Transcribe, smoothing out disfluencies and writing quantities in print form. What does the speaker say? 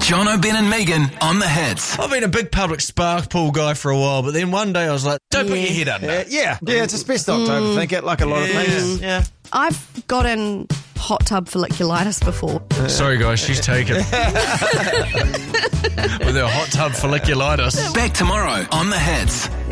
Jono, Ben and Megan on the hits. I've been a big public spark pool guy for a while, but then one day I was like, don't put your head under. Yeah, it's best not to overthink it, like a lot of things. Yeah. I've gotten hot tub folliculitis before. Sorry, guys, she's taken. With her hot tub folliculitis. Back tomorrow on the hits.